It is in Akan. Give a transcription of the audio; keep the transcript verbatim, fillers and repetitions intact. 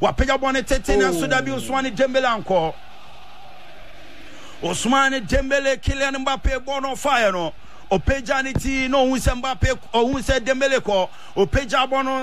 Wapeja bone tete na so da bi Ousmane Dembele anko. Ousmane Dembele Kylian Mbappe born on fire no. Opeja ni ti no hu se Mbappe o hu se Dembele ko. Opeja bono